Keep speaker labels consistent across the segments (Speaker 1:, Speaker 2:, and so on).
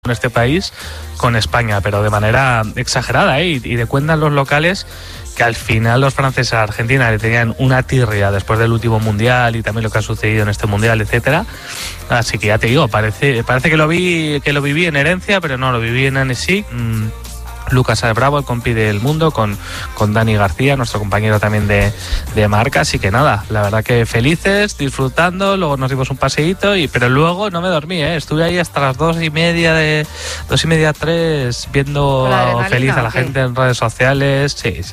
Speaker 1: en este país con España, pero de manera exagerada, y de cuentan los locales que al final los franceses a Argentina le tenían una tirria después del último mundial y también lo que ha sucedido en este mundial, etcétera. Así que ya te digo, parece que lo viví en herencia, pero no, lo viví en Annecy. Lucas Bravo, el compi del mundo, con Dani García, nuestro compañero también de marca. Así que nada, la verdad que felices, disfrutando. Luego nos dimos un paseíto, pero luego no me dormí, estuve ahí hasta las 2:30, 3, viendo feliz a la gente en redes sociales. Sí.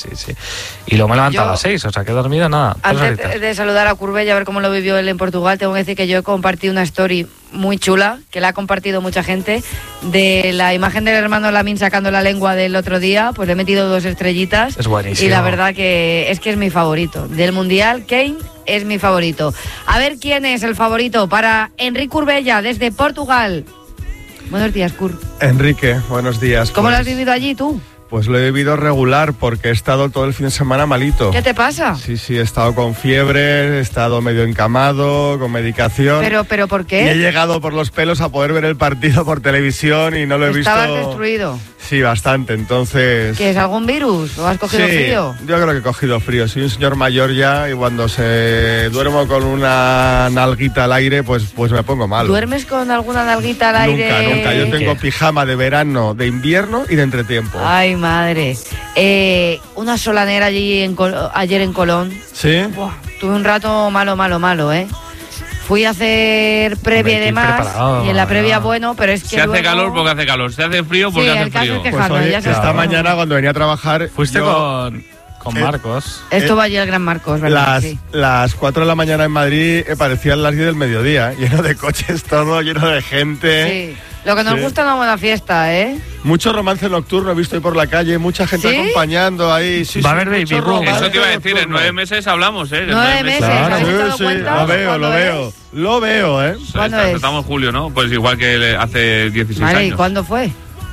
Speaker 1: Y luego me he levantado a las 6, o sea que he dormido nada.
Speaker 2: Antes de saludar a Curbella, a ver cómo lo vivió él en Portugal, tengo que decir que yo he compartido una story muy chula, que la ha compartido mucha gente, de la imagen del hermano Lamine sacando la lengua del otro día. Pues le he metido 2 estrellitas.
Speaker 1: Es buenísimo.
Speaker 2: Y la verdad que es mi favorito. Del Mundial, Kane es mi favorito. A ver quién es el favorito para Enrique Curbella, desde Portugal. Buenos días, Cur.
Speaker 3: Enrique, buenos días.
Speaker 2: ¿Cómo lo has vivido allí tú?
Speaker 3: Pues lo he vivido regular porque he estado todo el fin de semana malito.
Speaker 2: ¿Qué te pasa?
Speaker 3: Sí, he estado con fiebre, he estado medio encamado, con medicación.
Speaker 2: ¿Pero por qué?
Speaker 3: Y he llegado por los pelos a poder ver el partido por televisión y no lo he visto.
Speaker 2: ¿Estabas destruido?
Speaker 3: Sí, bastante, entonces...
Speaker 2: ¿Qué es, algún virus? ¿O has cogido frío?
Speaker 3: Yo creo que he cogido frío. Soy un señor mayor ya y cuando duermo con una nalguita al aire, pues me pongo malo.
Speaker 2: ¿Duermes con alguna nalguita al aire?
Speaker 3: Nunca. Yo tengo pijama de verano, de invierno y de entretiempo.
Speaker 2: Ay, madre. Una solanera allí ayer en Colón.
Speaker 3: ¿Sí?
Speaker 2: Buah, tuve un rato malo, Fui a hacer previa y demás, y en la previa bueno, pero es que
Speaker 4: se hace calor porque hace calor, se hace frío porque hace frío.
Speaker 2: Es que
Speaker 3: esta mañana cuando venía a trabajar...
Speaker 1: Fuiste con Marcos.
Speaker 2: Esto va allí el gran Marcos, ¿verdad?
Speaker 3: Las 4 de la mañana en Madrid parecían las 10 del mediodía, lleno de coches, todo lleno de gente.
Speaker 2: Sí. Lo que nos gusta es una buena fiesta,
Speaker 3: Mucho romance nocturno he visto ahí por la calle, mucha gente acompañando ahí.
Speaker 1: Va a haber baby room.
Speaker 4: Eso te iba a decir, en 9 meses hablamos,
Speaker 2: 9 meses.
Speaker 3: Claro.
Speaker 2: ¿Has dado cuenta?
Speaker 3: Lo veo,
Speaker 4: ¿Cuándo es? Estamos en julio, ¿no? Pues igual que hace 16 años.
Speaker 2: ¿Y cuándo fue?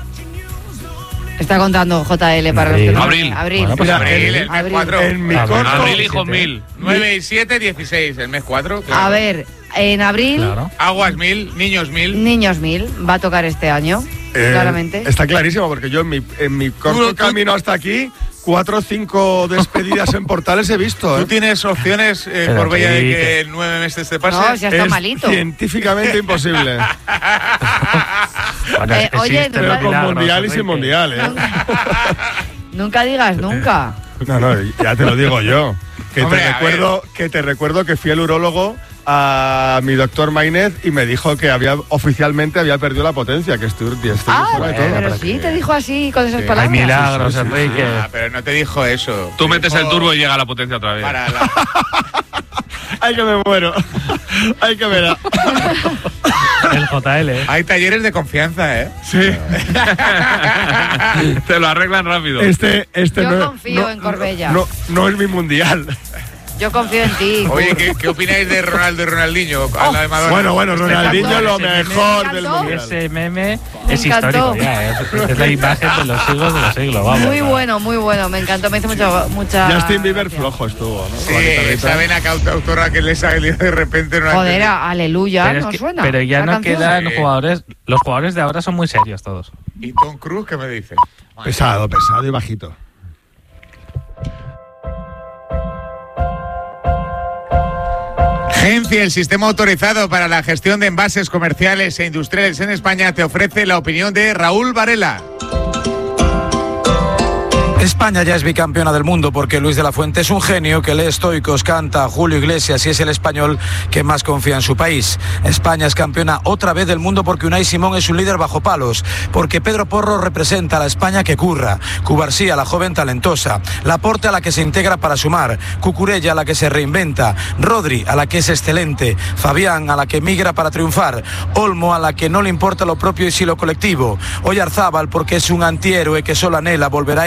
Speaker 2: Está contando JL para los que no.
Speaker 4: Abril.
Speaker 1: Bueno, pues
Speaker 4: abril, el mes 4. Abril, hijo 1000. 9 y 7, 16, el mes 4. Claro.
Speaker 2: A ver, en abril...
Speaker 1: Claro.
Speaker 4: Aguas 1000, niños 1000.
Speaker 2: Niños 1000, va a tocar este año, claramente.
Speaker 3: Está clarísimo, porque yo en mi corto camino hasta aquí, 4 o 5 despedidas en portales he visto.
Speaker 4: ¿Tú tienes opciones por Bella de que en 9 meses te pase?
Speaker 2: No, si está malito.
Speaker 3: Científicamente imposible.
Speaker 1: Bueno,
Speaker 2: oye,
Speaker 3: pero con mundial y sin mundial,
Speaker 2: Nunca digas nunca.
Speaker 3: No, ya te lo digo yo.
Speaker 4: Hombre,
Speaker 3: te recuerdo que fui al urólogo a mi doctor Maynez y me dijo que oficialmente había perdido la potencia, que estoy
Speaker 2: pero sí, te dijo así, con esas palabras.
Speaker 1: Hay milagros, Enrique.
Speaker 4: Pero no te dijo eso. Tú metes el turbo y llega la potencia otra vez.
Speaker 3: Ay, que me muero. Ay, que me da.
Speaker 1: El JL,
Speaker 4: Hay talleres de confianza,
Speaker 3: Sí.
Speaker 4: Te lo arreglan rápido.
Speaker 2: Yo confío en Corbella.
Speaker 3: No es mi mundial.
Speaker 2: Yo confío en ti.
Speaker 4: Oye, ¿qué opináis de Ronaldo y Ronaldinho? A la de Madonna.
Speaker 3: Bueno, Ronaldinho es lo mejor del mundial.
Speaker 1: Ese meme es histórico ya, es la imagen de los siglos, vamos.
Speaker 2: Muy bueno, me encantó, me hizo mucha
Speaker 3: Justin Bieber flojo estuvo, ¿no?
Speaker 4: Sí, esa vena cantautora que le salió de repente.
Speaker 2: Joder, aleluya, no suena.
Speaker 1: Pero ya no quedan jugadores, los jugadores de ahora son muy serios todos.
Speaker 4: ¿Y Tom Cruise qué me dice?
Speaker 3: Pesado y bajito.
Speaker 4: Genci, el sistema autorizado para la gestión de envases comerciales e industriales en España, te ofrece la opinión de Raúl Varela.
Speaker 5: España ya es bicampeona del mundo porque Luis de la Fuente es un genio que lee estoicos, canta a Julio Iglesias y es el español que más confía en su país. España es campeona otra vez del mundo porque Unai Simón es un líder bajo palos, porque Pedro Porro representa a la España que curra, Cubarsí a la joven talentosa, Laporte a la que se integra para sumar, Cucurella a la que se reinventa, Rodri a la que es excelente, Fabián a la que migra para triunfar, Olmo a la que no le importa lo propio y sí lo colectivo, Oyarzábal porque es un antihéroe que solo anhela volver a Eibar,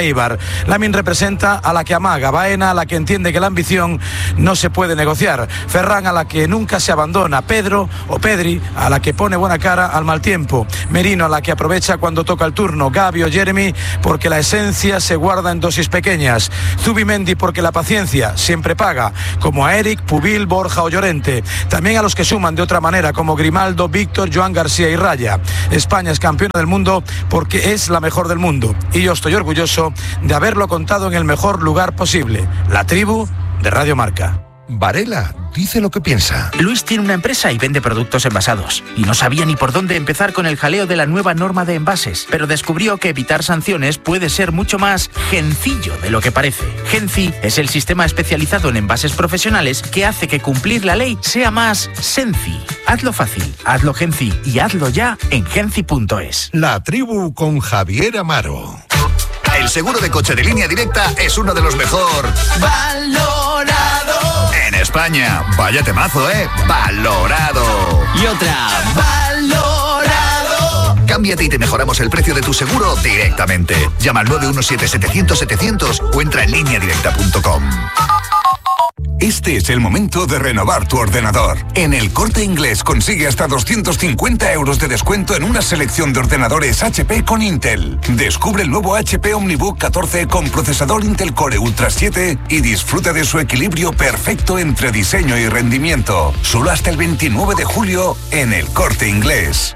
Speaker 5: Lamin representa a la que amaga, Baena a la que entiende que la ambición no se puede negociar, Ferran a la que nunca se abandona, Pedro o Pedri a la que pone buena cara al mal tiempo, Merino a la que aprovecha cuando toca el turno, Gavi o Jeremy porque la esencia se guarda en dosis pequeñas, Zubimendi porque la paciencia siempre paga, como a Eric, Pubil, Borja o Llorente, también a los que suman de otra manera como Grimaldo, Víctor, Joan García y Raya. España es campeona del mundo porque es la mejor del mundo y yo estoy orgulloso de haberlo contado en el mejor lugar posible, la tribu de Radio Marca.
Speaker 6: Varela dice lo que piensa.
Speaker 7: Luis tiene una empresa y vende productos envasados y no sabía ni por dónde empezar con el jaleo de la nueva norma de envases, pero descubrió que evitar sanciones puede ser mucho más gencillo de lo que parece. Genci es el sistema especializado en envases profesionales que hace que cumplir la ley sea más senci. Hazlo fácil, hazlo Genci y hazlo ya en genci.es.
Speaker 6: La tribu con Javier Amaro.
Speaker 8: El seguro de coche de Línea Directa es uno de los mejor valorado en España. Vaya temazo, valorado.
Speaker 9: Y otra, valorado.
Speaker 8: Cámbiate y te mejoramos el precio de tu seguro directamente. Llama al 917-700-700 o entra en lineadirecta.com.
Speaker 10: Este es el momento de renovar tu ordenador. En El Corte Inglés consigue hasta 250 euros de descuento en una selección de ordenadores HP con Intel. Descubre el nuevo HP OmniBook 14 con procesador Intel Core Ultra 7 y disfruta de su equilibrio perfecto entre diseño y rendimiento. Solo hasta el 29 de julio en El Corte Inglés.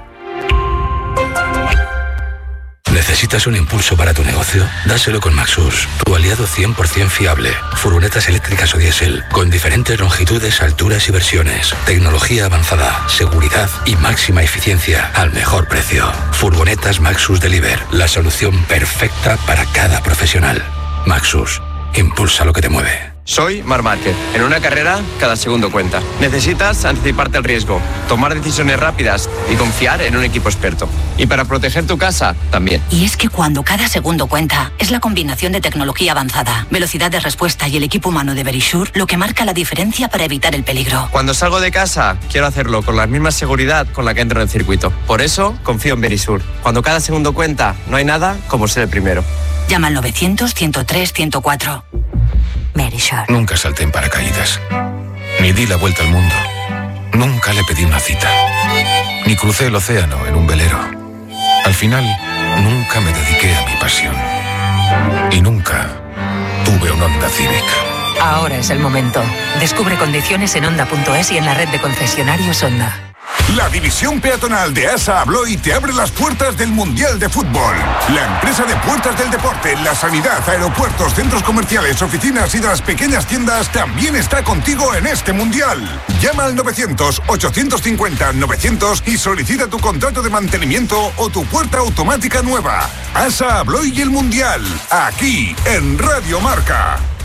Speaker 11: ¿Necesitas un impulso para tu negocio? Dáselo con Maxus, tu aliado 100% fiable. Furgonetas eléctricas o diésel, con diferentes longitudes, alturas y versiones. Tecnología avanzada, seguridad y máxima eficiencia al mejor precio. Furgonetas Maxus Deliver, la solución perfecta para cada profesional. Maxus, impulsa lo que te mueve.
Speaker 12: Soy Marc Márquez. En una carrera, cada segundo cuenta. Necesitas anticiparte al riesgo, tomar decisiones rápidas y confiar en un equipo experto. Y para proteger tu casa, también.
Speaker 13: Y es que cuando cada segundo cuenta, es la combinación de tecnología avanzada, velocidad de respuesta y el equipo humano de Verisure lo que marca la diferencia para evitar el peligro.
Speaker 12: Cuando salgo de casa, quiero hacerlo con la misma seguridad con la que entro en el circuito. Por eso, confío en Verisure. Cuando cada segundo cuenta, no hay nada como ser el primero.
Speaker 13: Llama al 900-103-104. Verisure.
Speaker 6: Nunca salté en paracaídas. Ni di la vuelta al mundo. Nunca le pedí una cita. Ni crucé el océano en un velero. Al final, nunca me dediqué a mi pasión. Y nunca tuve un Honda Civic.
Speaker 14: Ahora es el momento. Descubre condiciones en Honda.es y en la red de concesionarios Honda.
Speaker 10: La división peatonal de ASA Abloy te abre las puertas del Mundial de Fútbol. La empresa de puertas del deporte, la sanidad, aeropuertos, centros comerciales, oficinas y de las pequeñas tiendas también está contigo en este Mundial. Llama al 900-850-900 y solicita tu contrato de mantenimiento o tu puerta automática nueva. ASA Abloy y el Mundial, aquí en Radio Marca.